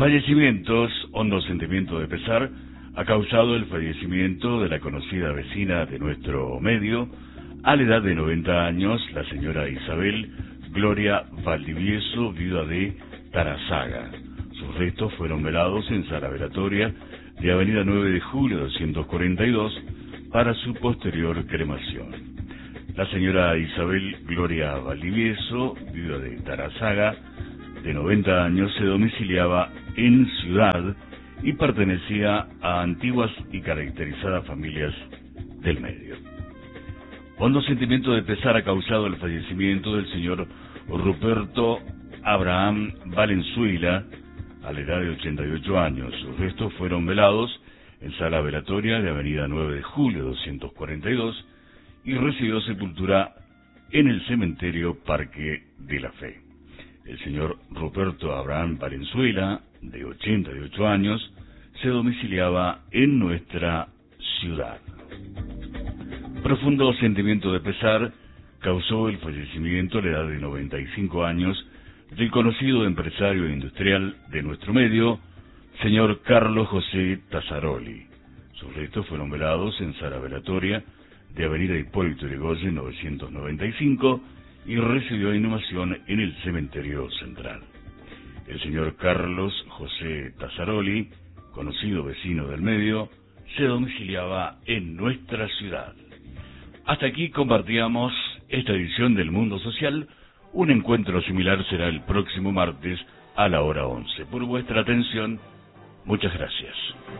Fallecimientos, hondo sentimiento de pesar ha causado el fallecimiento de la conocida vecina de nuestro medio, a la edad de 90 años, la señora Isabel Gloria Valdivieso, viuda de Tarazaga. Sus restos fueron velados en sala velatoria de Avenida 9 de Julio 242 para su posterior cremación. La señora Isabel Gloria Valdivieso, viuda de Tarazaga, de 90 años, se domiciliaba en Ciudad y pertenecía a antiguas y caracterizadas familias del medio. Hondo sentimiento de pesar ha causado el fallecimiento del señor Ruperto Abraham Valenzuela, a la edad de 88 años. Sus restos fueron velados en sala velatoria de Avenida 9 de Julio 242 y recibió sepultura en el cementerio Parque de la Fe. El señor Ruperto Abraham Valenzuela, de 88 años, se domiciliaba en nuestra ciudad. Profundo sentimiento de pesar causó el fallecimiento a la edad de 95 años del conocido empresario industrial de nuestro medio, señor Carlos José Tazzaroli. Sus restos fueron velados en sala velatoria de Avenida Hipólito Yrigoyen 995 y recibió inhumación en el cementerio central. El señor Carlos José Tazzaroli, conocido vecino del medio, se domiciliaba en nuestra ciudad. Hasta aquí compartíamos esta edición del Mundo Social. Un encuentro similar será el próximo martes a la hora 11. Por vuestra atención, muchas gracias.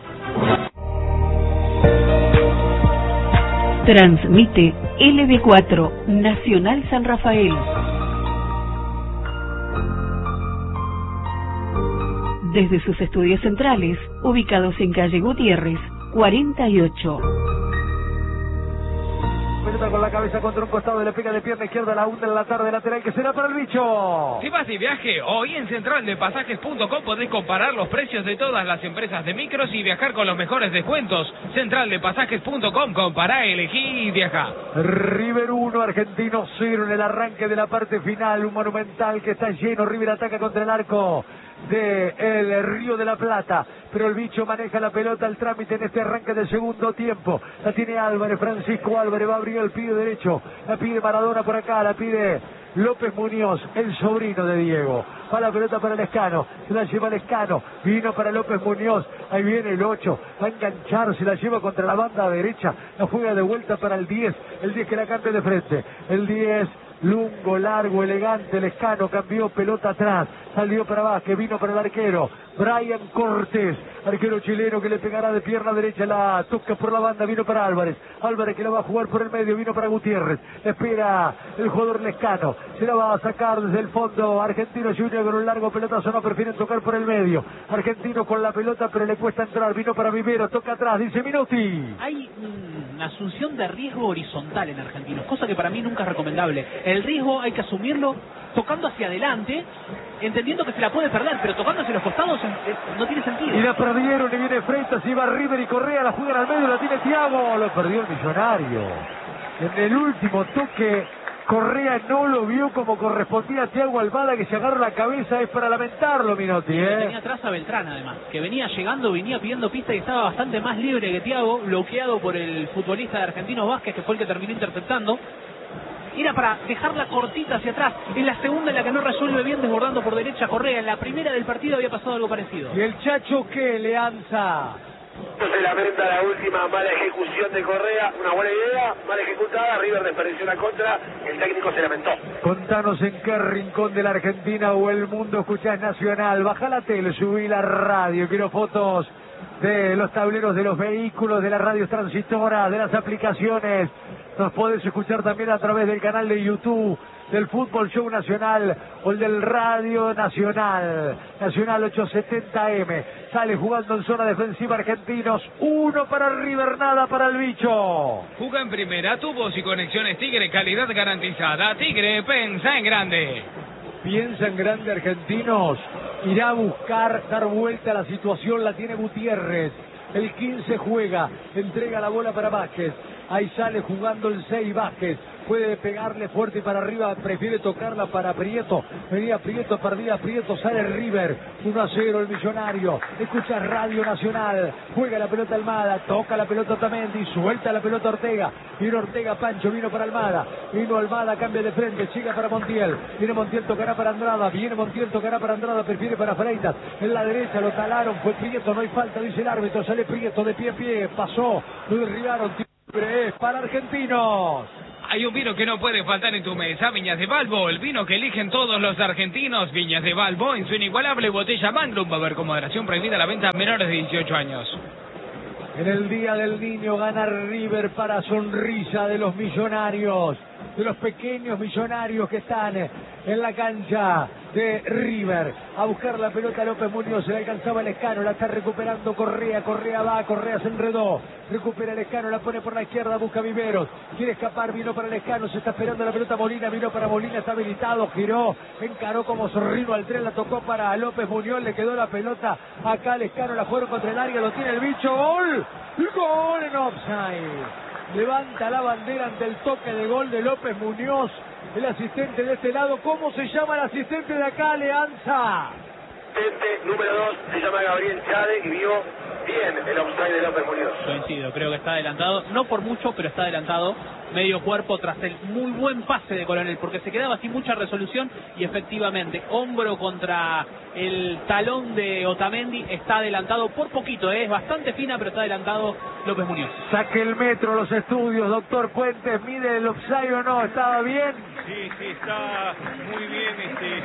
Transmite LB4 Nacional San Rafael. Desde sus estudios centrales, ubicados en calle Gutiérrez, 48. Pelota con la cabeza contra un costado, le pega de pierna izquierda, la hunde en la tarde lateral, que será para el bicho. Si vas de viaje, hoy en centraldepasajes.com podés comparar los precios de todas las empresas de micros y viajar con los mejores descuentos. Centraldepasajes.com, compará, elegí y viaja. River 1, Argentino 0 en el arranque de la parte final, un Monumental que está lleno. River ataca contra el arco de el Río de la Plata, pero el bicho maneja la pelota, el trámite en este arranque del segundo tiempo. La tiene Álvarez, Francisco Álvarez, va a abrir el pie derecho, la pide Maradona por acá, la pide López Muñoz, el sobrino de Diego. Va la pelota para Lescano, se la lleva Lescano, vino para López Muñoz, ahí viene el 8, va a enganchar, se la lleva contra la banda derecha, la juega de vuelta para el 10 que la cambia de frente, el 10, lungo, largo, elegante, Lescano, cambió pelota atrás, salió para Vázquez, vino para el arquero, Brian Cortés, arquero chileno que le pegará de pierna derecha, la toca por la banda, vino para Álvarez, Álvarez que la va a jugar por el medio, vino para Gutiérrez, espera el jugador Lescano, se la va a sacar desde el fondo, Argentino Junior con un largo pelotazo, no prefieren tocar por el medio, Argentino con la pelota pero le cuesta entrar, vino para Vivero, toca atrás, dice Minotti. Hay una asunción de riesgo horizontal en Argentinos, cosa que para mí nunca es recomendable. El riesgo hay que asumirlo tocando hacia adelante, entendiendo que se la puede perder, pero tocando hacia los costados no tiene sentido. Y la perdieron, y viene Freitas, iba River y Correa, la juegan al medio, la tiene Thiago, lo perdió el Millonario. En el último toque, Correa no lo vio como correspondía a Thiago Almada, que se agarra la cabeza, es para lamentarlo, Minotti, Tenía atrás a Beltrán, además, que venía llegando, venía pidiendo pista y estaba bastante más libre que Thiago, bloqueado por el futbolista de Argentinos Vázquez, que fue el que terminó interceptando. Era para dejarla cortita hacia atrás. En la segunda, en la que no resuelve bien, desbordando por derecha Correa. En la primera del partido había pasado algo parecido. ¿Y el Chacho qué, Leanza? Se lamenta la última mala ejecución de Correa, una buena idea, mal ejecutada, River desperdició la contra, el técnico se lamentó. Contanos en qué rincón de la Argentina o el mundo escuchás Nacional. Baja la tele, subí la radio, quiero fotos de los tableros de los vehículos, de las radios transistoras, de las aplicaciones. Nos podés escuchar también a través del canal de YouTube del Fútbol Show Nacional o el del Radio Nacional. Nacional 870M. Sale jugando en zona defensiva Argentinos. 1 para River, nada para el bicho. Juega en primera, tubos y conexiones Tigre, calidad garantizada. Tigre, pensa en grande. Piensa en grande Argentinos. Irá a buscar dar vuelta a la situación. La tiene Gutiérrez. El 15 juega, entrega la bola para Vázquez. Ahí sale jugando el 6 Vázquez. Puede pegarle fuerte y para arriba, prefiere tocarla para Prieto. Venía Prieto, perdía Prieto, sale River. 1-0 el Millonario. Escucha Radio Nacional. Juega la pelota Almada, toca la pelota Otamendi, suelta la pelota Ortega. Vino Ortega, Pancho, vino para Almada. Vino Almada, cambia de frente, llega para Montiel. Viene Montiel, tocará para Andrada. Viene Montiel, tocará para Andrada, prefiere para Freitas. En la derecha lo talaron, fue Prieto, no hay falta, dice el árbitro. Sale Prieto de pie a pie, pasó, lo derribaron. Es para Argentinos. Hay un vino que no puede faltar en tu mesa, Viñas de Balbo, el vino que eligen todos los argentinos. Viñas de Balbo, en su inigualable botella Magnum, va a haber con moderación prohibida la venta a menores de 18 años. En el Día del Niño gana River para sonrisa de los millonarios, de los pequeños millonarios que están en la cancha de River. A buscar la pelota López Muñoz, se le alcanzaba el Escano, la está recuperando Correa, Correa va, Correa se enredó, recupera el Escano, la pone por la izquierda, busca Viveros, quiere escapar, vino para el Escano, se está esperando la pelota Molina, vino para Molina, está habilitado, giró, encaró como zorrino al tren, la tocó para López Muñoz, le quedó la pelota acá al Escano, la fueron contra el área, lo tiene el bicho, gol, gol en offside. Levanta la bandera ante el toque de gol de López Muñoz, el asistente de este lado. ¿Cómo se llama el asistente de acá, Alianza? Asistente número 2 se llama Gabriel Chade y vio bien el offside de López Muñoz. Coincido, creo que está adelantado, no por mucho, pero está adelantado. Medio cuerpo tras el muy buen pase de Coronel, porque se quedaba sin mucha resolución y efectivamente, hombro contra el talón de Otamendi, está adelantado por poquito, es bastante fina, pero está adelantado López Muñoz. Saque el metro, los estudios, doctor Puentes, mide el offside o no, ¿estaba bien? Sí, está muy bien,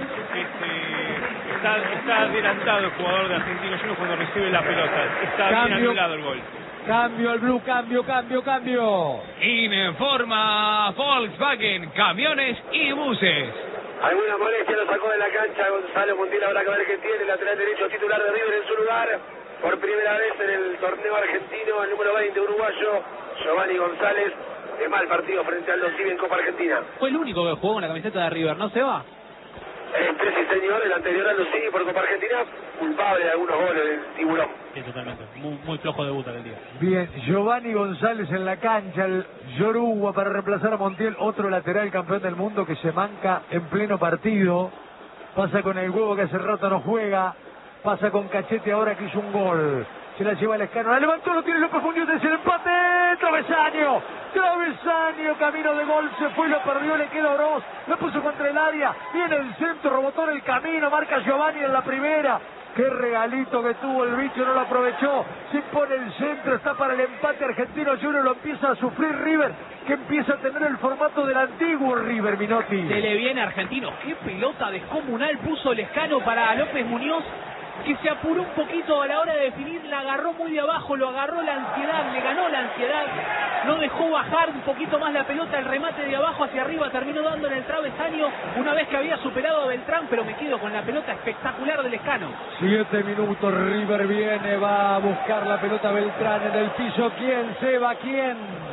está adelantado el jugador de Argentinos Juniors cuando recibe la pelota, está bien anulado el gol. Cambio el blue, cambio. Informa Volkswagen, camiones y buses. Alguna molestia lo sacó de la cancha Gonzalo Montiel, habrá que ver qué tiene, lateral derecho titular de River en su lugar. Por primera vez en el torneo argentino, el número 20 uruguayo, Giovanni González, de mal partido frente al Dosivi en Copa Argentina. Fue el único que jugó con la camiseta de River, ¿no se va? Sí, señor, el anterior al Dosivi por Copa Argentina, culpable de algunos goles del Tiburón. Sí, totalmente, muy flojo debut aquel día. Bien, Giovanni González en la cancha, el Yoruba para reemplazar a Montiel, otro lateral campeón del mundo que se manca en pleno partido. Pasa con el huevo que hace rato no juega, pasa con Cachete ahora que hizo un gol. Se la lleva el Escano, la levantó, lo tiene López Muñoz, es el empate, travesaño, camino de gol, se fue, lo perdió, le queda Oroz, lo puso contra el área, viene el centro, rebotó en el camino, marca Giovanni en la primera. Qué regalito que tuvo el bicho, no lo aprovechó, se pone el centro, está para el empate Argentino Juniors, lo empieza a sufrir River, que empieza a tener el formato del antiguo River, Minotti. Se le viene Argentino, qué pelota descomunal puso el Escano para López Muñoz, que se apuró un poquito a la hora de definir, la agarró muy de abajo, lo agarró la ansiedad, le ganó la ansiedad, no dejó bajar un poquito más la pelota, el remate de abajo hacia arriba terminó dando en el travesaño una vez que había superado a Beltrán, pero me quedo con la pelota espectacular del Escano. 7 minutos, River viene, va a buscar la pelota Beltrán en el piso, ¿quién se va? ¿Quién?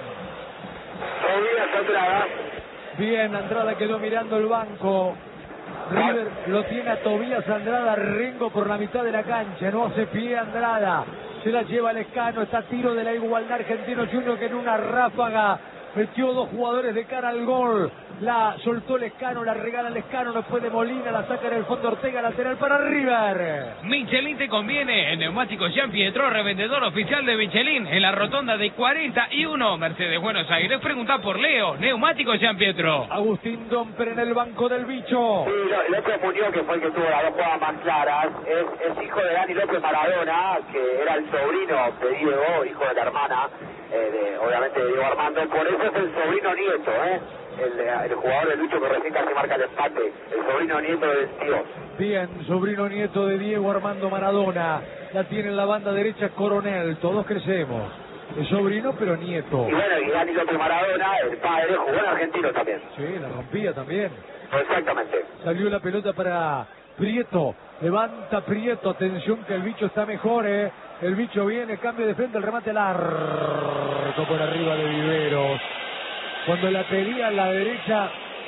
Tobías Andrada. Bien, Andrada quedó mirando el banco. River lo tiene a Tobías Andrada, Rengo por la mitad de la cancha, no hace pie Andrada, se la lleva el Escano, está a tiro de la igualdad Argentino Juniors que en una ráfaga metió 2 jugadores de cara al gol, la soltó el Escano, la regala el Escano, no puede Molina, la saca en el fondo Ortega, lateral para River. Michelin te conviene, el neumático Jean Pietro, revendedor oficial de Michelin, en la rotonda de 41, Mercedes Buenos Aires. Pregunta por Leo, neumático Jean Pietro. Agustín Domper en el banco del bicho. Sí, López Muñoz, que fue el que tuvo las 2 jugadas más claras, es hijo de Dani López Maradona, que era el sobrino de Diego, hijo de la hermana, obviamente de Diego Armando, por eso es el sobrino nieto, el jugador de Lucho que recién casi marca el empate, el sobrino nieto de Dios. Bien, sobrino nieto de Diego Armando Maradona, la tiene en la banda derecha Coronel, todos crecemos, es sobrino pero nieto. Y bueno, y Dani López Maradona, el padre, jugó en Argentino también. Sí, la rompía también. Exactamente. Salió la pelota para Prieto, levanta Prieto, atención que el bicho está mejor, el bicho viene, cambio de frente, el remate largo por arriba de Viveros. Cuando la pedía a la derecha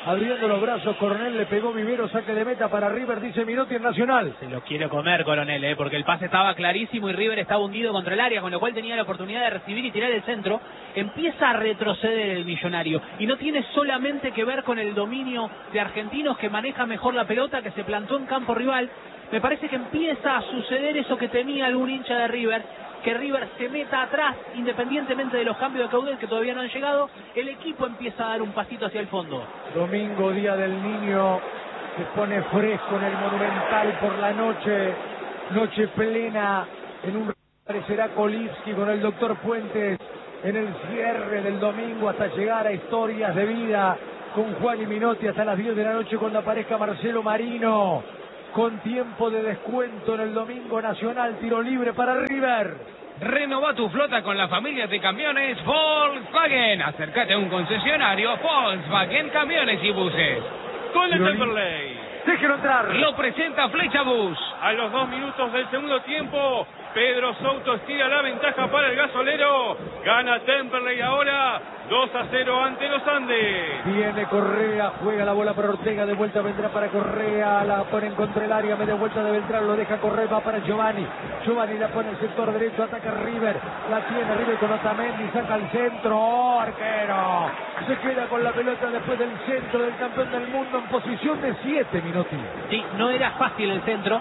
abriendo los brazos, Coronel le pegó Vivero, saque de meta para River, dice Minotti en Nacional. Se lo quiere comer Coronel, porque el pase estaba clarísimo y River estaba hundido contra el área, con lo cual tenía la oportunidad de recibir y tirar el centro. Empieza a retroceder el Millonario y no tiene solamente que ver con el dominio de Argentinos, que maneja mejor la pelota, que se plantó en campo rival. Me parece que empieza a suceder eso que temía algún hincha de River, que River se meta atrás, independientemente de los cambios de caudal que todavía no han llegado. El equipo empieza a dar un pasito hacia el fondo. Domingo, Día del Niño, se pone fresco en el Monumental por la noche, noche plena. En un aparecerá Kolivsky con el doctor Puentes en el cierre del domingo hasta llegar a Historias de Vida con Juan y Minotti hasta las 10 de la noche cuando aparezca Marcelo Marino. Con tiempo de descuento en el domingo nacional, tiro libre para River. Renova tu flota con la familia de camiones Volkswagen. Acércate a un concesionario Volkswagen Camiones y Buses. Con el Temperley. Déjelo entrar. Lo presenta Flecha Bus. A los 2 minutos del segundo tiempo, Pedro Souto estira la ventaja para el gasolero. Gana Temperley ahora 2-0 ante los Andes. Viene Correa, juega la bola para Ortega, de vuelta vendrá para Correa, la pone en contra el área, media vuelta de Beltrán, lo deja correr, va para Giovanni. Giovanni la pone en el sector derecho, ataca River, la tiene River con Otamendi, saca al centro, ¡oh, arquero! Se queda con la pelota después del centro del campeón del mundo en posición de 7, Minotti. Sí, no era fácil el centro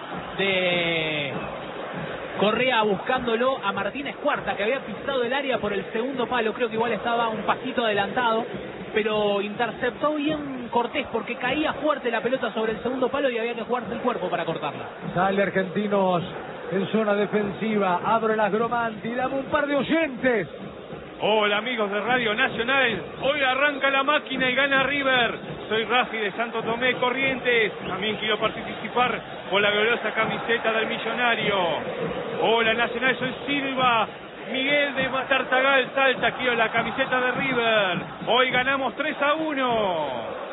de Correa buscándolo a Martínez Cuarta, que había pisado el área por el segundo palo. Creo que igual estaba un pasito adelantado, pero interceptó bien Cortés porque caía fuerte la pelota sobre el segundo palo y había que jugarse el cuerpo para cortarla. Sale Argentinos en zona defensiva, abre las Gromanti, dame un par de oyentes. Hola amigos de Radio Nacional, hoy arranca la máquina y gana River. Soy Rafi de Santo Tomé, Corrientes. También quiero participar por la gloriosa camiseta del Millonario. Hola Nacional, soy Silva. Miguel de Tartagal, Salta, quiero la camiseta de River. Hoy ganamos 3-1.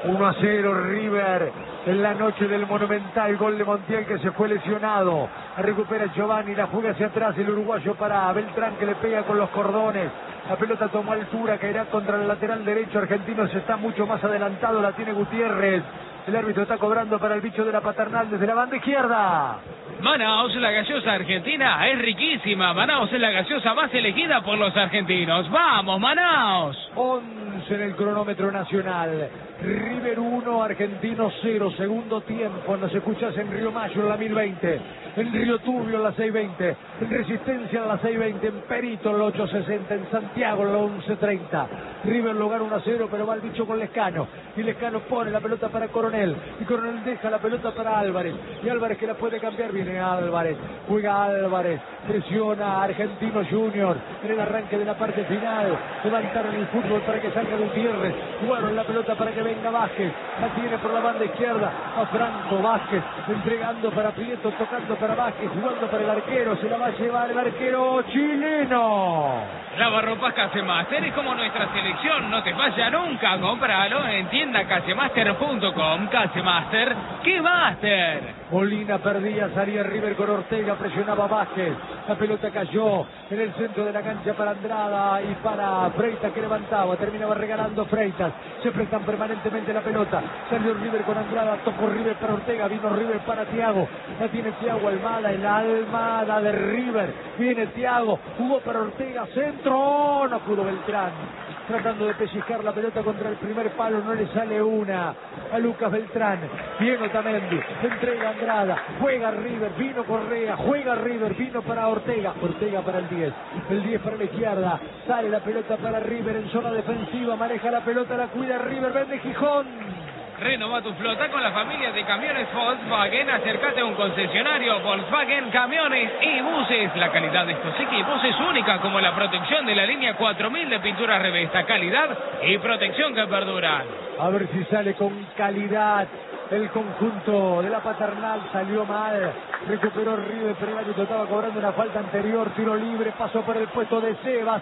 1-0 River en la noche del Monumental, gol de Montiel que se fue lesionado. Recupera Giovanni, la juega hacia atrás el uruguayo para Beltrán que le pega con los cordones. La pelota tomó altura, caerá contra el lateral derecho. Argentinos está mucho más adelantado, la tiene Gutiérrez. El árbitro está cobrando para el bicho de la Paternal desde la banda izquierda. Manaos, la gaseosa argentina es riquísima. Manaos es la gaseosa más elegida por los argentinos. ¡Vamos, Manaos! 11 en el cronómetro nacional. River 1, Argentino 0. Segundo tiempo. Nos escuchas en Río Mayo en la 1020. En Río Turbio en la 620. En Resistencia en la 620. En Perito en la 860. En Santiago en la 1130. River lo gana 1-0, pero va el bicho con Lescano. Y Lescano pone la pelota para Coronel. Y Coronel deja la pelota para Álvarez. Y Álvarez que la puede cambiar. Viene Álvarez. Juega Álvarez. Presiona a Argentino Junior. En el arranque de la parte final. Levantaron el fútbol para que salga Gutiérrez. Jugaron la pelota para que venga Vázquez. La tiene por la banda izquierda a Franco Vázquez. Entregando para Prieto. Tocando para Vázquez. Jugando para el arquero. Se la va a llevar el arquero chileno. Lavarropas Casemaster es como nuestra selección, no te falla nunca. Cómpralo en tiendacasemaster.com. Casemaster, ¡qué máster! Molina perdía, salía River con Ortega, presionaba Vázquez. La pelota cayó en el centro de la cancha para Andrada y para Freitas que levantaba. Terminaba regalando Freitas. Se prestan permanentemente la pelota. Salió River con Andrada, tocó River para Ortega, vino River para Thiago. La tiene Thiago Almada, en la Almada de River. Viene Thiago, jugó para Ortega, centro, no pudo Beltrán. Tratando de pellizcar la pelota contra el primer palo, no le sale una a Lucas Beltrán. Viene Otamendi, entrega Andrada, juega River, vino Correa, juega River, vino para Ortega, Ortega para el 10 para la izquierda, sale la pelota para River en zona defensiva, maneja la pelota, la cuida River, vende Gijón. Renova tu flota con la familia de camiones Volkswagen. Acércate a un concesionario Volkswagen Camiones y Buses. La calidad de estos equipos es única, como la protección de la línea 4000 de pintura Revesta. Calidad y protección que perduran. A ver si sale con calidad el conjunto de la Paternal. Salió mal, recuperó River, pero el árbitro estaba cobrando una falta anterior. Tiro libre, pasó por el puesto de Seba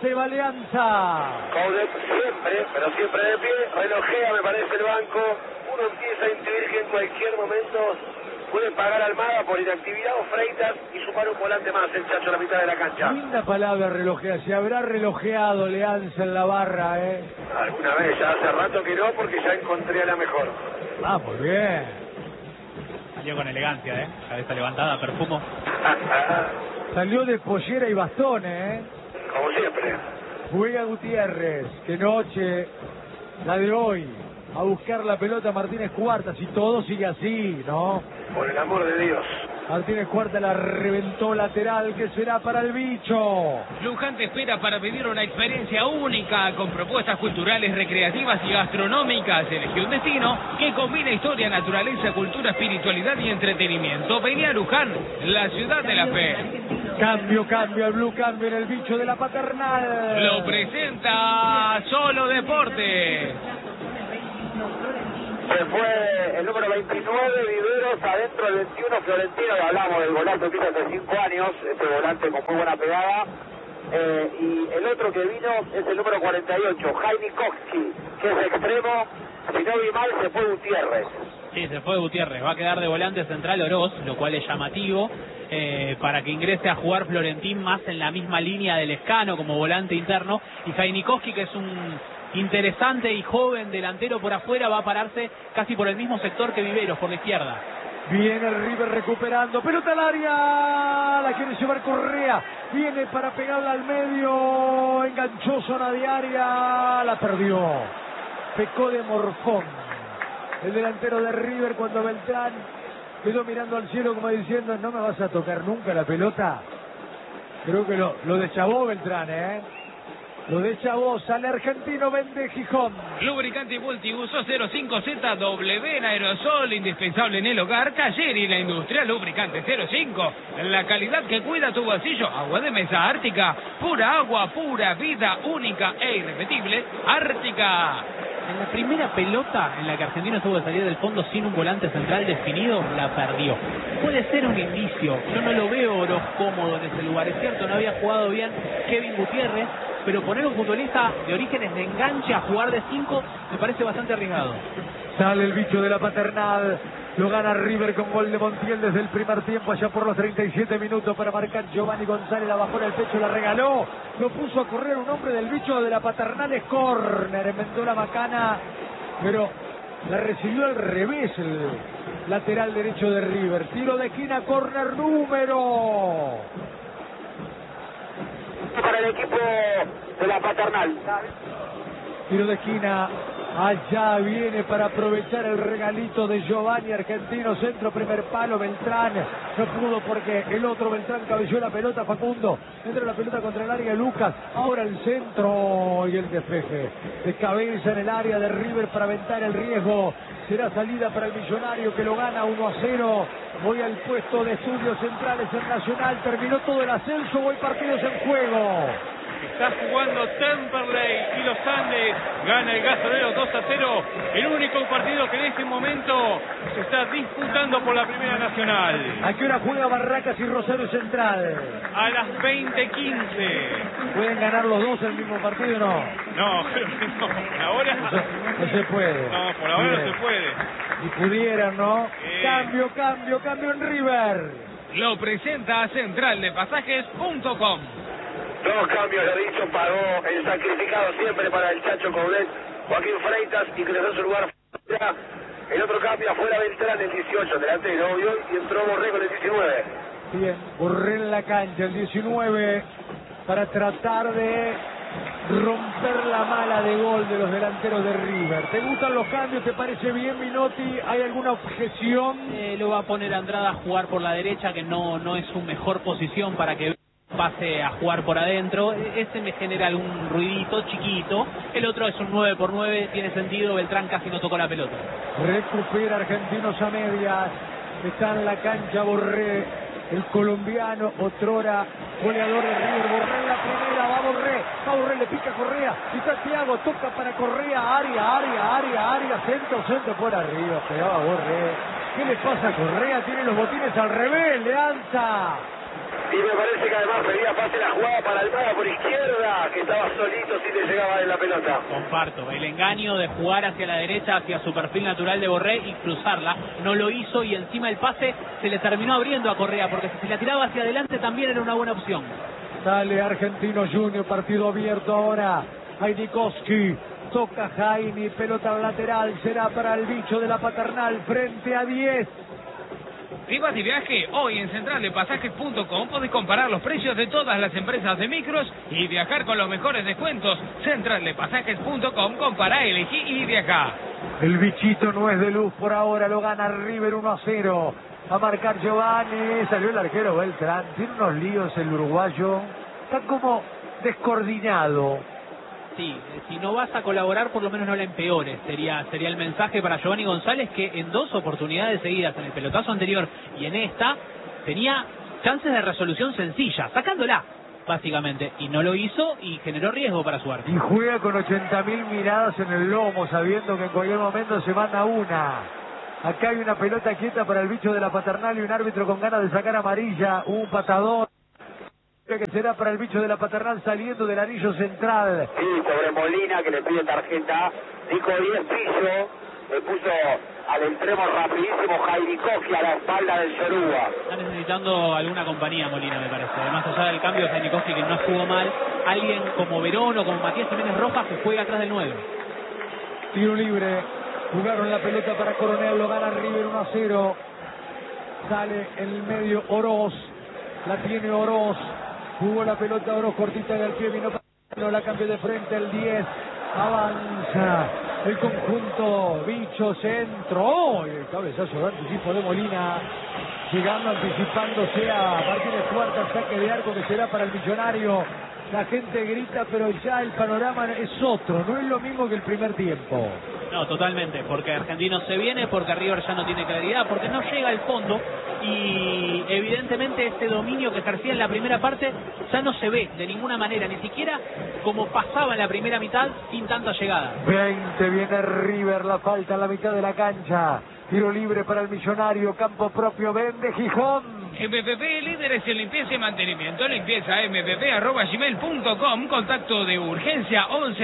Alianza. Coudet siempre, pero siempre de pie, relojea me parece el banco. Uno empieza a intuir que en cualquier momento puede pagar Almada por inactividad o Freitas y sumar un volante más, el Chacho a la mitad de la cancha. Linda palabra relojea, se habrá relojeado Leanza en la barra, Alguna vez, ya hace rato que no, porque ya encontré a la mejor. Ah, muy bien. Salió con elegancia, cabeza levantada, perfumo. Salió de pollera y bastones, Como siempre. Juega Gutiérrez, qué noche la de hoy. A buscar la pelota Martínez Cuarta, si todo sigue así, ¿no? Por el amor de Dios. Martínez Cuarta la reventó lateral, que será para el bicho. Luján te espera para vivir una experiencia única con propuestas culturales, recreativas y gastronómicas. Elegí un destino que combina historia, naturaleza, cultura, espiritualidad y entretenimiento. Vení a Luján, la ciudad de la fe. Cambio, el blue cambio en el bicho de la Paternal. Lo presenta Solo Deporte. Se fue el número 29, Viveros, adentro el 21, Florentino, y hablamos del volante que hizo hace 5 años, ese volante con muy buena pegada. Y el otro que vino es el número 48, Jaime Koski, que es extremo. Si no vi mal, se fue Gutiérrez. Sí, se fue Gutiérrez, va a quedar de volante central Oroz, lo cual es llamativo, para que ingrese a jugar Florentín más en la misma línea del Escano como volante interno, y Jainikowski, que es un interesante y joven delantero por afuera, va a pararse casi por el mismo sector que Viveros, por la izquierda. Viene el River recuperando, pelota al área, la quiere llevar Correa, viene para pegarla al medio, enganchó zona de área, la perdió, pecó de morfón el delantero de River cuando Beltrán quedó mirando al cielo como diciendo, no me vas a tocar nunca la pelota. Creo que lo deschavó Beltrán, lo deschavó. Sale Argentino, vende Gijón. Lubricante multiuso 05ZW en aerosol, indispensable en el hogar. Cayeri, la industria. Lubricante 05, la calidad que cuida tu bolsillo. Agua de mesa Ártica, pura agua, pura vida, única e irrepetible. Ártica. En la primera pelota en la que Argentino tuvo que salir del fondo sin un volante central definido, la perdió. Puede ser un indicio, yo no lo veo Oroz cómodo en ese lugar. Es cierto, no había jugado bien Kevin Gutiérrez, pero poner un futbolista de orígenes de enganche a jugar de 5 me parece bastante arriesgado. Sale el bicho de la Paternal, lo gana River con gol de Montiel desde el primer tiempo, allá por los 37 minutos para marcar Giovanni González, la bajó en el pecho, la regaló, lo puso a correr un hombre del bicho de la Paternal, es córner, inventó la macana, pero la recibió al revés el lateral derecho de River. Tiro de esquina, córner número para el equipo de la Paternal. Tiro de esquina, allá viene para aprovechar el regalito de Giovanni. Argentino, centro, primer palo, Beltrán no pudo porque el otro Beltrán cabeceó la pelota. Facundo, entra la pelota contra el área, Lucas, ahora el centro y el despeje de cabeza en el área de River para aventar el riesgo. Será salida para el Millonario, que lo gana 1-0. Voy al puesto de estudios centrales en Nacional. Terminó todo el ascenso, voy partidos en juego. Está jugando Temperley y los Andes. Gana el Gasolero 2-0. El único partido que en este momento se está disputando por la Primera Nacional. ¿A qué hora juega Barracas y Rosario Central? A las 20:15. ¿Pueden ganar los dos el mismo partido o no? No, creo que no. Por ahora no se puede. No, por ahora no se puede. Y pudieran, ¿no? Cambio en River. Lo presenta centraldepasajes.com. Dos cambios, lo dicho, pagó el sacrificado siempre para el Chacho Coudet, Joaquín Freitas, ingresó en su lugar. El otro cambio afuera Beltrán, el 18, delantero, obvio, y entró Borré con el 19. Bien, Borré en la cancha, el 19, para tratar de romper la mala de gol de los delanteros de River. ¿Te gustan los cambios? ¿Te parece bien, Minotti? ¿Hay alguna objeción? Lo va a poner Andrada a jugar por la derecha, que no es su mejor posición para que pase a jugar por adentro. Ese me genera algún ruidito chiquito. El otro es un 9x9, tiene sentido. Beltrán casi no tocó la pelota. Recupera Argentinos a medias. Está en la cancha Borré, el colombiano, otrora goleador de River. Borré en la primera, va Borré, le pica Correa, y está Thiago, toca para Correa, área, centro, por arriba, pegaba Borré. ¿Qué le pasa a Correa? Tiene los botines al revés, Leanza. Y me parece que además pedía fácil la jugada para Almada por izquierda, que estaba solito si le llegaba en la pelota. Comparto, el engaño de jugar hacia la derecha, hacia su perfil natural de Borré y cruzarla, no lo hizo y encima el pase se le terminó abriendo a Correa, porque si se la tiraba hacia adelante también era una buena opción. Sale Argentino Junior, partido abierto ahora. Heinikowski, toca Jaime, pelota lateral, será para el bicho de la Paternal frente a 10. Si vas de viaje, hoy en centraldepasajes.com podés comparar los precios de todas las empresas de micros y viajar con los mejores descuentos. Centraldepasajes.com, compará, elegí y viajá. El bichito no es de luz por ahora, lo gana River 1-0. A marcar Giovanni, salió el arquero Beltrán, tiene unos líos el uruguayo, está como descoordinado. Sí, si no vas a colaborar, por lo menos no la empeores. Sería el mensaje para Giovanni González, que en 2 oportunidades seguidas, en el pelotazo anterior y en esta, tenía chances de resolución sencilla, sacándola, básicamente. Y no lo hizo y generó riesgo para su arco. Y juega con 80.000 miradas en el lomo, sabiendo que en cualquier momento se manda una. Acá hay una pelota quieta para el bicho de la Paternal y un árbitro con ganas de sacar amarilla, un patador. Que será para el bicho de la Paternal saliendo del anillo central. Sí, sobre Molina, que le pide tarjeta. Dijo 10 piso. Le puso al extremo rapidísimo Heinikowski a la espalda del Yoruba. Está necesitando alguna compañía Molina, me parece. Además, allá del cambio de Heinikowski, que no estuvo mal, alguien como Verón o como Matías Jiménez Rojas que juega atrás del 9. Tiro libre. Jugaron la pelota para Coronel, lo gana River 1-0. Sale en el medio Oroz. La tiene Oroz. Jugó la pelota Oroz cortita del pie, vino para la cambio de frente el 10. Avanza el conjunto bicho centro. ¡Oh! Y el cabezazo de anticipo de Molina. Llegando, anticipándose a Martínez Cuarta, el saque de arco que será para el Millonario. La gente grita, pero ya el panorama es otro, no es lo mismo que el primer tiempo. No, totalmente, porque Argentinos se viene, porque River ya no tiene claridad, porque no llega al fondo y evidentemente este dominio que ejercía en la primera parte ya no se ve de ninguna manera, ni siquiera como pasaba en la primera mitad sin tanta llegada. 20 viene River, la falta en la mitad de la cancha. Tiro libre para el Millonario, campo propio, vende Gijón. MPP, líderes en limpieza y mantenimiento. Limpieza mpp@gmail.com. Contacto de urgencia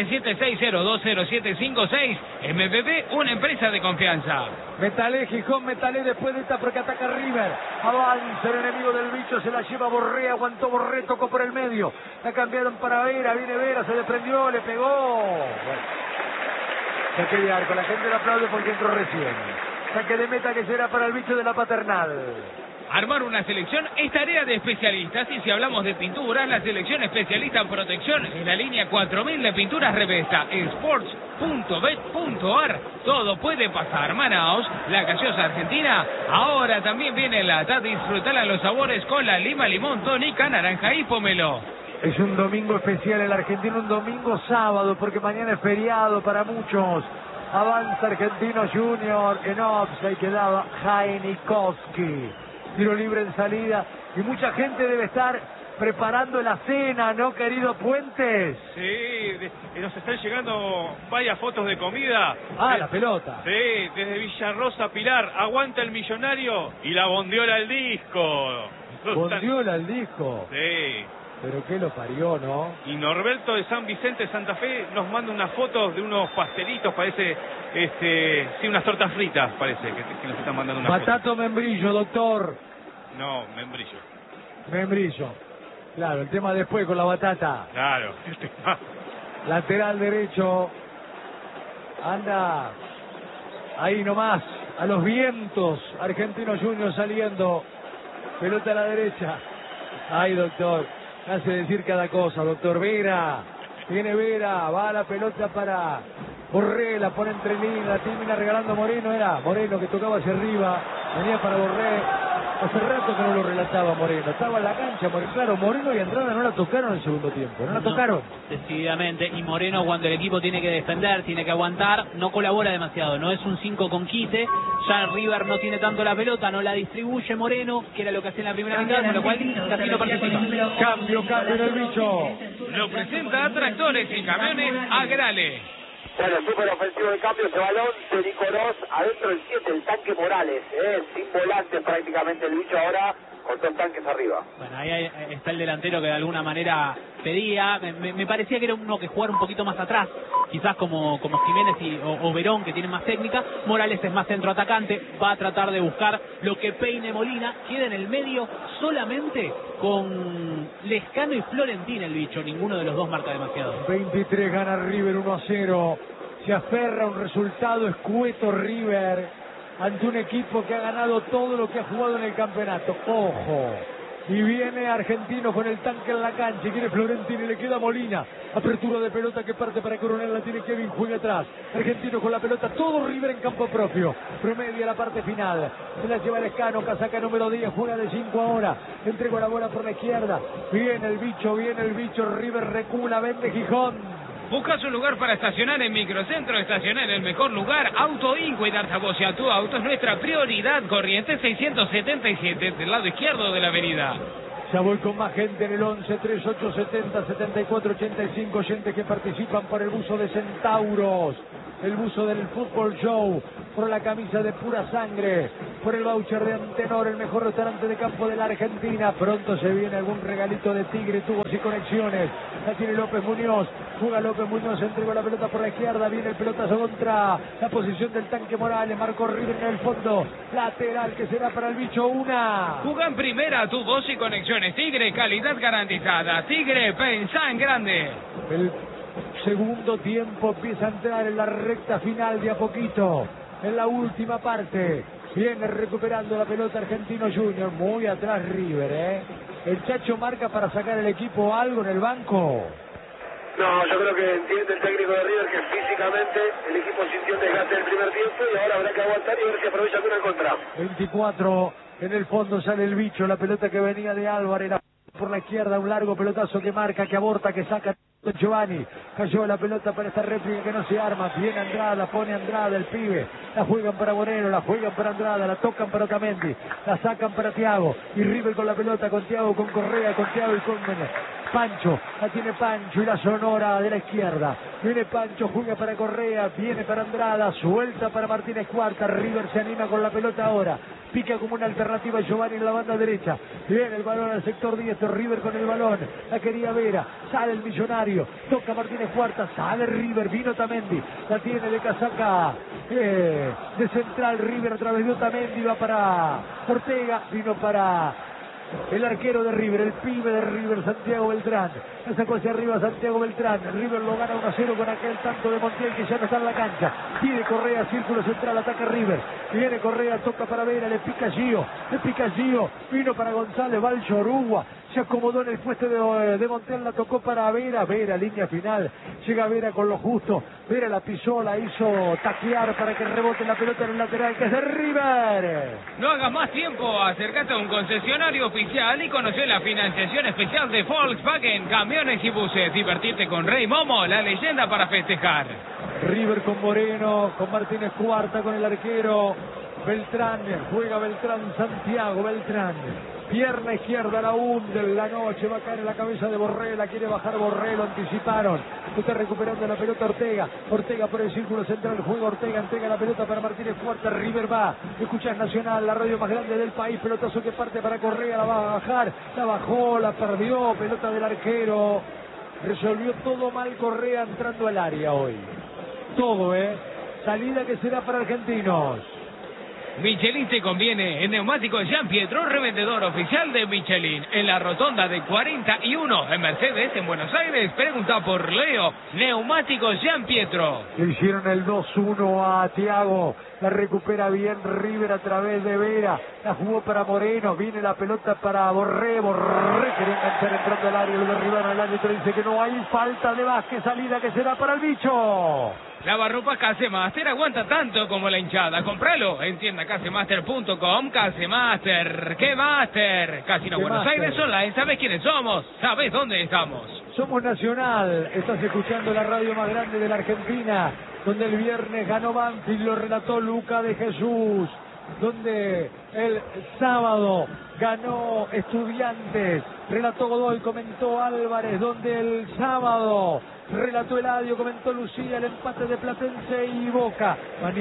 1176020756. MPP, una empresa de confianza. Metalé, Gijón, Metalé después de esta porque ataca River. Avanza el enemigo del bicho, se la lleva Borré, aguantó Borré, tocó por el medio. La cambiaron para Vera, viene Vera, se desprendió, le pegó. Bueno. Saque de arco, la gente le aplaude porque entró recién. Saque de meta que será para el bicho de la Paternal. Armar una selección es tarea de especialistas y si hablamos de pinturas, la selección especialista en protección en la línea 4000 de pinturas Revesta, sports.bet.ar. Todo puede pasar. Manaos, la gaseosa argentina, ahora también viene en lata. Disfrutala los sabores con la lima, limón, tónica, naranja y pomelo. Es un domingo especial en la Argentina, un domingo sábado, porque mañana es feriado para muchos. Avanza Argentino Junior, en offside quedaba Heinikowski. Tiro libre en salida y mucha gente debe estar preparando la cena, ¿no, querido Puentes? Sí, nos están llegando varias fotos de comida. La pelota. Sí, desde Villarrosa, Pilar, aguanta el Millonario y la bondiola al disco. ¿Bondiola al disco? Sí. Pero qué lo parió, ¿no? Y Norberto de San Vicente, Santa Fe, nos manda unas fotos de unos pastelitos, parece, sí, unas tortas fritas, parece, que nos están mandando unas Batato fotos. Membrillo, doctor. No, membrillo. Membrillo. Claro, el tema después con la batata. Claro. Lateral derecho. Anda ahí nomás, a los vientos. Argentino Junior saliendo. Pelota a la derecha. Ay, doctor. Hace decir cada cosa, doctor. Vera. Viene Vera. Va la pelota para Borré. La pone entre líneas. La termina regalando Moreno. Era Moreno que tocaba hacia arriba. Venía para Borré. Hace rato que no lo relataba Moreno. Estaba en la cancha. Claro, Moreno y Andrada no la tocaron en el segundo tiempo. No la tocaron. Decididamente. Y Moreno, cuando el equipo tiene que defender, tiene que aguantar, no colabora demasiado. No es un 5 con quite. Ya River no tiene tanto la pelota, no la distribuye Moreno, que era lo que hacía en la primera mitad, con lo cual casi no participa. Cambio en el bicho. Lo presenta a Tractores y Camiones Agrale. Bueno, súper ofensivo de cambio ese balón de Nicolás, adentro el 7, el tanque Morales, sin volante prácticamente el bicho ahora, con 2 tanques arriba. Bueno, ahí está el delantero que de alguna manera pedía, me parecía que era uno que jugara un poquito más atrás, quizás como Jiménez o Verón, que tienen más técnica. Morales es más centro atacante, va a tratar de buscar lo que peine Molina, queda en el medio solamente con Lescano y Florentín el bicho, ninguno de los dos marca demasiado. 23 gana River 1-0, se aferra a un resultado escueto River ante un equipo que ha ganado todo lo que ha jugado en el campeonato. Ojo, y viene Argentino con el tanque en la cancha, y quiere Florentín y le queda Molina, apertura de pelota que parte para Coronel, la tiene Kevin, juega atrás, Argentino con la pelota, todo River en campo propio, promedia la parte final, se la lleva Lescano, casaca número 10, juega de 5 ahora, entregó la bola por la izquierda, viene el bicho, River recula, vende Gijón. Buscas un lugar para estacionar en Microcentro, estacionar en el mejor lugar. Auto Inco y Dartabocia, tu auto es nuestra prioridad. Corrientes 677, del lado izquierdo de la avenida. Ya voy con más gente en el 11 38 70 74 85, oyentes que participan por el buzo de Centauros, el buzo del Fútbol Show, por la camisa de Pura Sangre, por el voucher de Antenor, el mejor restaurante de campo de la Argentina. Pronto se viene algún regalito de Tigre, tubos y conexiones. La tiene López Muñoz, juega López Muñoz, entregó la pelota por la izquierda, viene el pelotazo contra la posición del tanque Morales, marcó River en el fondo, lateral que será para el bicho. Juega en primera, tubos y conexiones Tigre, calidad garantizada. Tigre, pensá en grande. El segundo tiempo empieza a entrar en la recta final de a poquito, en la última parte. Viene recuperando la pelota Argentino Junior, muy atrás River, El Chacho marca para sacar el equipo algo en el banco. No, yo creo que entiende el técnico de River que físicamente el equipo sintió un desgaste del primer tiempo y ahora habrá que aguantar y ver si aprovecha alguna contra. 24, en el fondo sale el bicho, la pelota que venía de Álvarez, por la izquierda, un largo pelotazo que marca, que aborta, que saca Giovanni, cayó la pelota para esta réplica que no se arma, viene Andrada, pone Andrada, el pibe, la juegan para Moreno, la juegan para Andrada, la tocan para Otamendi, la sacan para Thiago, y River con la pelota, con Thiago, con Correa, con Thiago y con Pancho, la tiene Pancho y la sonora de la izquierda, viene Pancho, juega para Correa, viene para Andrada, suelta para Martínez Cuarta, River se anima con la pelota ahora, pica como una alternativa Giovanni en la banda derecha, viene el balón al sector 10, River con el balón, la quería Vera, sale el Millonario, toca Martínez Cuarta, sale River, vino Otamendi, la tiene de casaca de central River a través de Otamendi, va para Ortega, vino para el arquero de River, el pibe de River, Santiago Beltrán, la sacó hacia arriba Santiago Beltrán, River lo gana 1-0 con aquel tanto de Montiel que ya no está en la cancha, pide Correa, círculo central, ataca River, viene Correa, toca para Vera, le pica Gio, vino para González, va el Chorugua, se acomodó en el puesto de Montiel, la tocó para Vera, línea final, llega Vera con lo justo, Vera la pisó, la hizo taquear para que rebote la pelota en el lateral, que es de River. No hagas más tiempo, acércate a un concesionario oficial y conoce la financiación especial de Volkswagen, camiones y buses. Divertirte con Rey Momo, la leyenda para festejar. River con Moreno, con Martínez Cuarta, con el arquero Beltrán, juega Beltrán, Santiago Beltrán, pierna izquierda, la hunde en la noche, va a caer en la cabeza de Borré, la quiere bajar Borré, lo anticiparon, está recuperando la pelota Ortega por el círculo central, juega Ortega, entrega la pelota para Martínez Cuarta, River va, escuchás Nacional, la radio más grande del país, pelotazo que parte para Correa, la va a bajar, la bajó, la perdió, pelota del arquero, resolvió todo mal Correa entrando al área hoy, todo, salida que será para Argentinos. Michelin te conviene. En Neumáticos Jean Pietro, revendedor oficial de Michelin. En la rotonda de 41, en Mercedes, en Buenos Aires. Pregunta por Leo. Neumáticos Jean Pietro. Le hicieron el 2-1 a Thiago. La recupera bien River a través de Vera. La jugó para Moreno. Viene la pelota para Borré. Quería enganchar entrando al área. Lo derribaron al árbitro. Dice que no hay falta de Vázquez. Salida que será para el bicho. Lavarropas Casemaster aguanta tanto como la hinchada. Compralo en tienda casemaster.com. Casemaster, ¿qué Master? Casino Buenos Aires Online. ¿Sabes quiénes somos? ¿Sabes dónde estamos? Somos Nacional. Estás escuchando la radio más grande de la Argentina, donde el viernes ganó Banfield, lo relató Luca de Jesús. donde el sábado ganó Estudiantes, relató Godoy, comentó Álvarez, donde el sábado relató Eladio, comentó Lucía, el empate de Platense y Boca.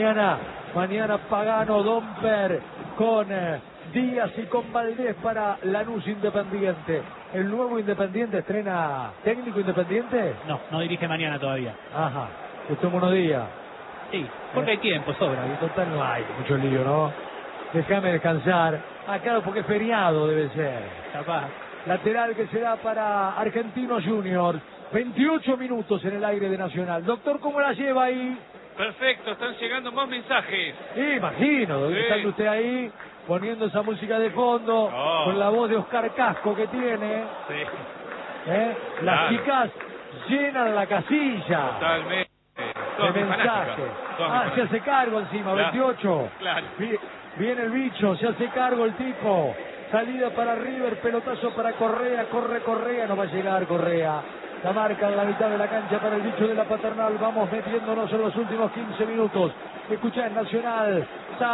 Mañana Pagano, Domper con Díaz y con Valdés para Lanús Independiente. ¿El nuevo Independiente estrena técnico Independiente? No dirige mañana todavía. Ajá, que toma unos días. Sí, porque hay tiempo, sobra. Y total no hay mucho lío, ¿no? Déjame descansar. Ah, claro, porque es feriado debe ser. Capaz. Lateral que se da para Argentinos Juniors. 28 minutos en el aire de Nacional. Doctor, ¿cómo la lleva ahí? Perfecto, están llegando más mensajes. Imagino, Sí. está usted ahí poniendo esa música de fondo, con la voz de Oscar Casco que tiene. Sí. Las Claro. chicas llenan la casilla. Totalmente. De mensajes. Se hace cargo encima, Claro. 28. Claro. Viene el bicho, se hace cargo el tipo. Salida para River, pelotazo para Correa, corre Correa, no va a llegar Correa. La marca en la mitad de la cancha para el bicho de la Paternal. Vamos metiéndonos en los últimos 15 minutos. Escuchá, en Nacional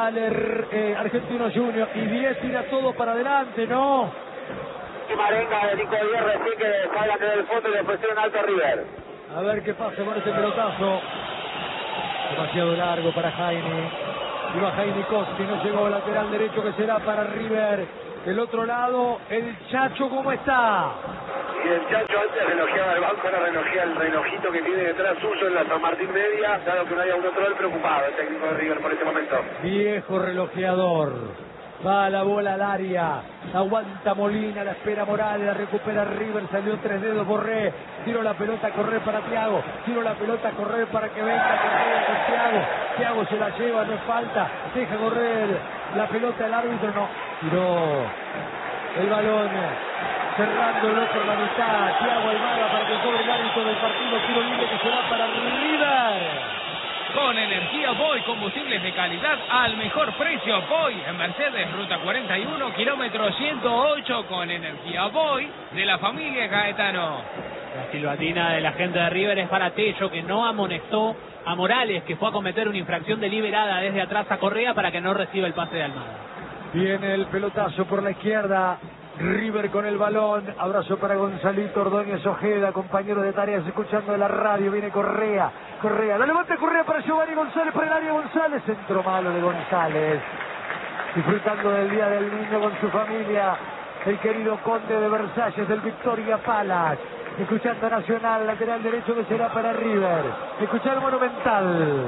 sale Argentinos Juniors y 10 tira todo para adelante, ¿no? Y Marenga de Nico Díaz recién que salgan desde el fondo y le ofrecieron alto a River. A ver qué pasa con este pelotazo. Demasiado largo para Jaime. Iba Jaime Costi, no llegó, lateral derecho que será para River. El otro lado, el Chacho, ¿cómo está? Y el Chacho antes relojeaba el banco, ahora relojea el relojito que tiene detrás suyo en la San Martín Media, dado que no haya un otro él preocupado, el técnico de River por este momento. Viejo relojeador. Va la bola al área. Aguanta Molina, la espera Morales, la recupera River, salió 3 dedos, Borré. Tiro la pelota a correr para Thiago. Tiro la pelota a correr para que venga Correa con Thiago. Thiago se la lleva, no es falta. Deja correr la pelota el árbitro, no. Tiró el balón. Cerrándolo por la mitad. Thiago Almada para que cobre el árbitro del partido. Tiro libre que se va para River. Con Energía Boy, combustibles de calidad al mejor precio. Boy en Mercedes, ruta 41, kilómetro 108, con Energía Boy de la familia Gaetano. La silbatina de la gente de River es para Tello, que no amonestó a Morales, que fue a cometer una infracción deliberada desde atrás a Correa para que no reciba el pase de Almada. Viene el pelotazo por la izquierda. River con el balón. Abrazo para Gonzalito Ordóñez Ojeda, compañero de tareas, escuchando de la radio. Viene Correa. La levanta Correa para Giovanni González, para el área González. Centro malo de González. Disfrutando del Día del Niño con su familia. El querido Conde de Versalles del Victoria Palace. Escuchando a Nacional, lateral derecho que será para River. Escuchar Monumental.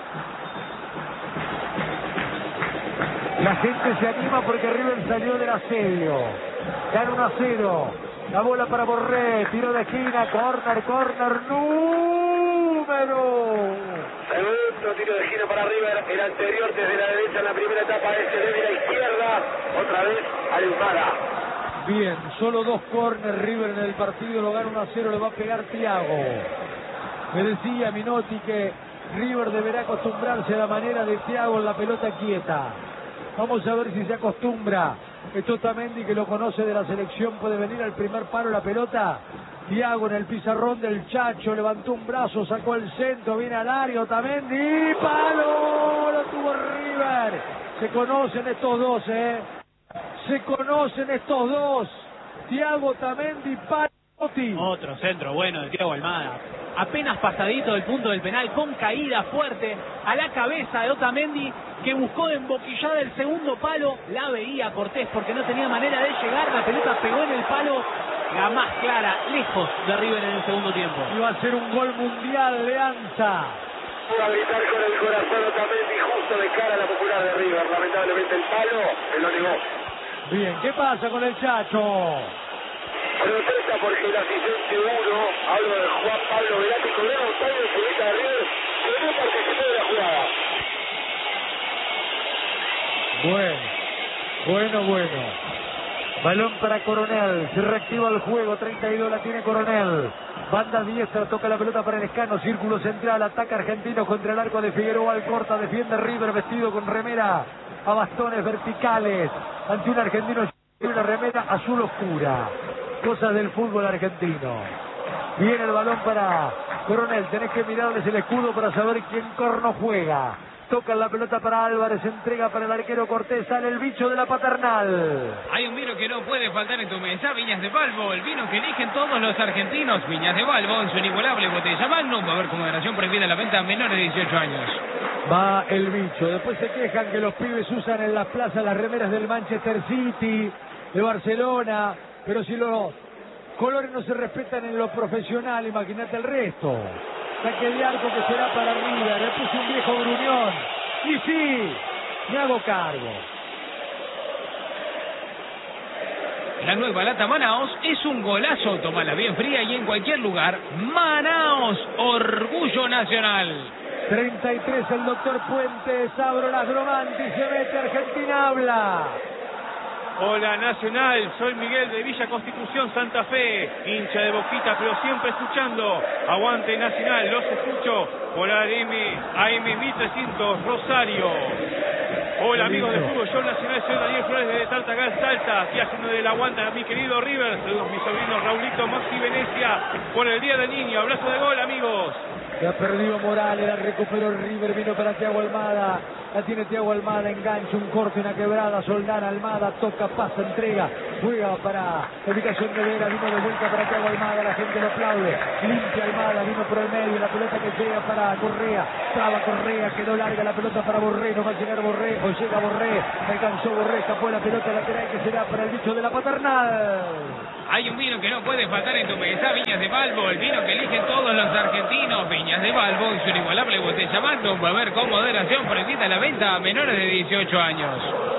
La gente se anima porque River salió del asedio. Gana 1-0. La bola para Borré. Tiro de esquina. Corner. Número. Segundo tiro de esquina para River. El anterior desde la derecha en la primera etapa. Este desde la izquierda. Otra vez Almada. Bien, solo 2 corners River en el partido. Lo gana 1-0. Le va a pegar Thiago. Me decía Minotti que River deberá acostumbrarse a la manera de Thiago en la pelota quieta. Vamos a ver si se acostumbra. Otamendi, que lo conoce de la selección, puede venir al primer palo la pelota. Thiago en el pizarrón del Chacho, levantó un brazo, sacó el centro, viene al área, Otamendi, ¡palo! Lo tuvo River. Se conocen estos dos, Se conocen estos dos. Thiago, Otamendi, palo. Otro centro bueno de Thiago Almada. Apenas pasadito del punto del penal, con caída fuerte a la cabeza de Otamendi, que buscó de emboquillada el segundo palo. La veía Cortés porque no tenía manera de llegar. La pelota pegó en el palo, la más clara, lejos de River en el segundo tiempo. Iba a ser un gol mundial de Anza. Pudo gritar con el corazón Otamendi justo de cara a la popular de River. Lamentablemente el palo se lo negó. Bien, ¿qué pasa con el Chacho? Protesta porque el asistente 1, hablo de Juan Pablo Velázquez, con el González, futbolista de River, que no participó de la jugada. Bueno. Balón para Coronel, se reactiva el juego, 32 la tiene Coronel. Banda diestra, toca la pelota para el Escano, círculo central, ataca Argentino contra el arco de Figueroa, Alcorta, defiende River vestido con remera a bastones verticales, ante un Argentino y una remera azul oscura. Cosas del fútbol argentino. Viene el balón para Coronel, tenés que mirarles el escudo para saber quién corno juega. Toca la pelota para Álvarez, entrega para el arquero Cortés, sale el bicho de la Paternal. Hay un vino que no puede faltar en tu mesa, Viñas de Balbo, el vino que eligen todos los argentinos. Viñas de Balbo, en su inigualable botella Magnum. Va a haber con moderación prohibida la venta a menores de 18 años. Va el bicho. Después se quejan que los pibes usan en las plazas las remeras del Manchester City, de Barcelona, pero si los colores no se respetan en lo profesional, imagínate el resto. Saque de arco que será para River. Le puse un viejo gruñón. Y sí, me hago cargo. La nueva lata Manaos es un golazo. Tómala bien fría y en cualquier lugar. Manaos, orgullo nacional. 33 el doctor Puentes. Abro las Gromanti. Se mete Argentina, habla. Hola Nacional, soy Miguel de Villa Constitución, Santa Fe, hincha de Boquita, pero siempre escuchando. Aguante Nacional, los escucho por AM 1300, Rosario. Hola amigos de Fútbol Show Nacional, soy Daniel Flores de Tartagal, Salta, aquí haciendo del aguante a mi querido River. Saludos mis sobrinos Raulito, Maxi Venecia, por el Día del Niño. Abrazo de gol amigos. Se ha perdido Morales, la recuperó River, vino para Thiago Almada. La tiene Thiago Almada, engancha, un corte, una quebrada, Soldán, Almada, toca, pasa, entrega, juega para la ubicación de Vera, vino de vuelta para Thiago Almada, la gente lo aplaude, limpia Almada, vino por el medio, la pelota que llega para Correa, traba Correa, quedó larga la pelota para Borré, no va a llegar Borré, o llega Borré, alcanzó Borré, escapó la pelota lateral que será para el bicho de la Paternal. Hay un vino que no puede faltar en tu mesa, Viñas de Balbo, el vino que eligen todos los argentinos. Viñas de Balbo y su inigualable botella Magnum. Va a haber con moderación prohibida la venta a menores de 18 años.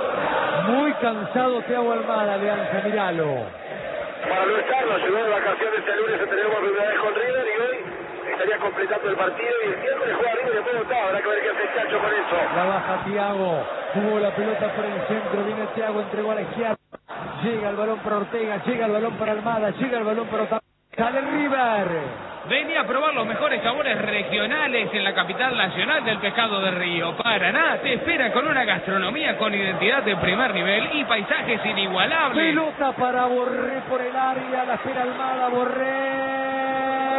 Muy cansado Thiago Almada, Leanza, miralo. Para no estarlo, llegó de vacaciones el lunes, tenemos reuniones con River y hoy estaría completando el partido y el miércoles juega River y después votado. Habrá que ver qué hace el Chacho con eso. La baja Thiago, jugó la pelota por el centro, viene Thiago, entregó a la izquierda. Llega el balón para Ortega, llega el balón para Almada, llega el balón para Otamendi. Sale River. Venía a probar los mejores sabores regionales en la capital nacional del pescado de Río. Paraná te espera con una gastronomía con identidad de primer nivel y paisajes inigualables. Pelota para Borré por el área, la espera Almada, Borré,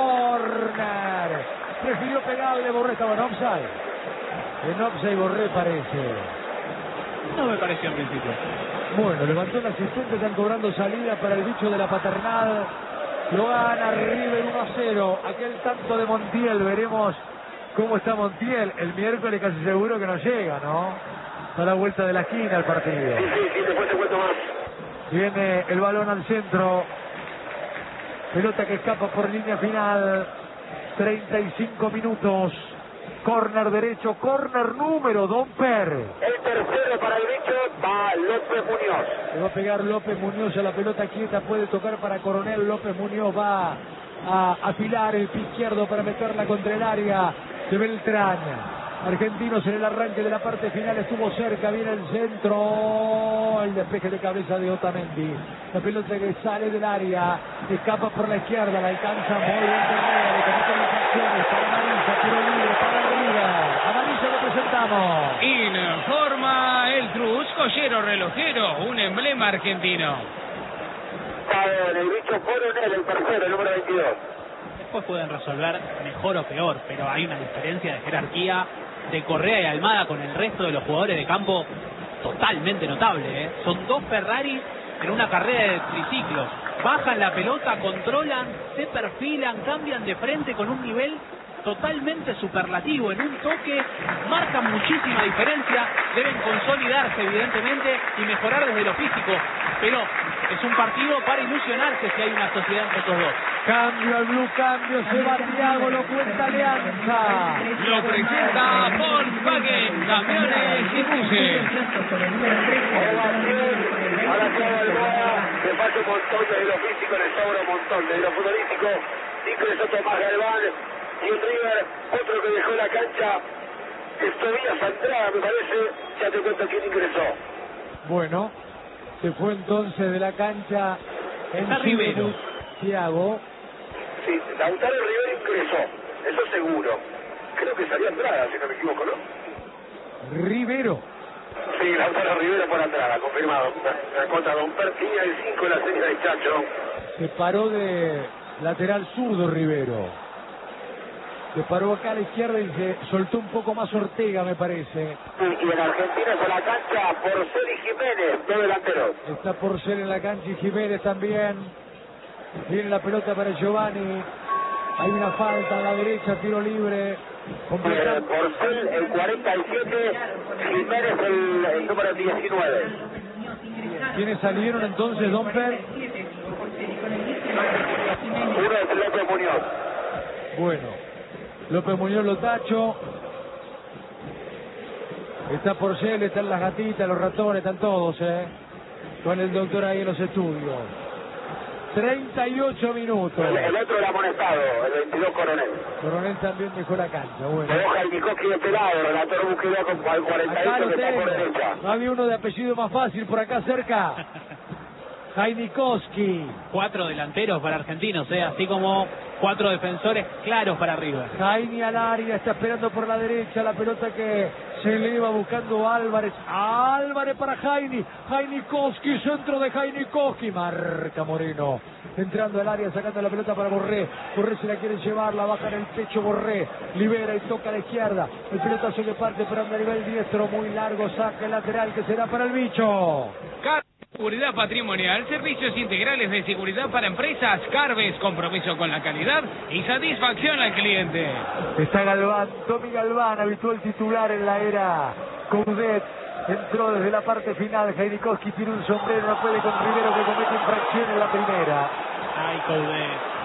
corner. Prefirió pegarle, Borré estaba en offside. En offside Borré parece. No me pareció en principio. Bueno, levantó el asistente, están cobrando salida para el bicho de la Paternal. Lo gana River 1-0. Aquel tanto de Montiel, veremos cómo está Montiel. El miércoles casi seguro que no llega, ¿no? Está a la vuelta de la esquina el partido. Sí, después te cuento más. Viene el balón al centro. Pelota que escapa por línea final. 35 minutos. Corner derecho, corner número Domper. El tercero para el bicho va López Muñoz. Le va a pegar López Muñoz a la pelota quieta, puede tocar para Coronel. López Muñoz va a afilar el pie izquierdo para meterla contra el área de Beltrán. Argentinos en el arranque de la parte final, estuvo cerca, viene el centro, el despeje de cabeza de Otamendi. La pelota que sale del área, escapa por la izquierda, la alcanza muy bien Correa, le comete las acciones para Amarilla, tiro libre para River. Amarilla lo presentamos. Informa el Trus, joyero relojero, un emblema argentino. El bicho Coronel, el tercero, el número 22. Después pueden resolver mejor o peor, pero hay una diferencia de jerarquía de Correa y Almada con el resto de los jugadores de campo totalmente notable, ¿eh? Son dos Ferraris en una carrera de triciclos. Bajan la pelota, controlan, se perfilan, cambian de frente con un nivel totalmente superlativo. En un toque marcan muchísima diferencia. Deben consolidarse evidentemente y mejorar desde lo físico, pero es un partido para ilusionarse si hay una sociedad entre estos dos. Cambio al blue, cambio, se va Thiago, lo cuenta Alianza. Lo presenta Volkswagen, camiones y buses. Ahora Thiago Almada, le falta un montón de lo físico, le sobra un montón de lo futbolístico. Ingresó Tomás Galván y en River, otro que dejó la cancha, es Tobías Andrada, me parece. Ya te cuento quién ingresó. Bueno, se fue entonces de la cancha en Rivero. Thiago. Sí, Lautaro Rivero ingresó, eso seguro. Creo que salió Andrada, si no me equivoco, ¿no? Rivero. Sí, Lautaro Rivero por Andrada, confirmado. Me contra Domper, línea de 5 en la serie de Chacho. Se paró de lateral zurdo Rivero. Se paró acá a la izquierda y se soltó un poco más Ortega, me parece. Y en Argentinos en la cancha, Porcel y Jiménez, dos delanteros. Está Porcel en la cancha y Jiménez también. Viene la pelota para Giovanni. Hay una falta a la derecha, tiro libre. Porcel el 47, Jiménez el número 19. ¿Quiénes salieron entonces, Don Per? Uno es López Muñoz. Bueno, López Muñoz lo tacho. Está Porcel, están las gatitas, los ratones, están todos, con el doctor ahí en los estudios. 38 minutos. El otro era amonestado, el 22 Coronel. Coronel también dejó la cancha, bueno. Lo deja el Nikoski de este lado, relator Busqueda con el 48 que está por derecha. No había uno de apellido más fácil por acá cerca. Jainikowski. 4 delanteros para Argentinos, así como 4 defensores claros para River. Jaini al área, está esperando por la derecha la pelota que se eleva buscando Álvarez. Álvarez para Jaini. Jainikowski, centro de Jainikowski. Marca Moreno. Entrando al área, sacando la pelota para Borré. Borré se la quiere llevar, la baja en el pecho Borré. Libera y toca a la izquierda. El pelotazo que parte pero anda a nivel diestro. Muy largo, saca el lateral que será para el bicho. Seguridad patrimonial, servicios integrales de seguridad para empresas, Carves, compromiso con la calidad y satisfacción al cliente. Está Galván, Tommy Galván, habitual titular en la era Coudet. Entró desde la parte final, Jainikowski tiene un sombrero, no puede con Rivero que comete infracción en la primera. Ay, Coudet.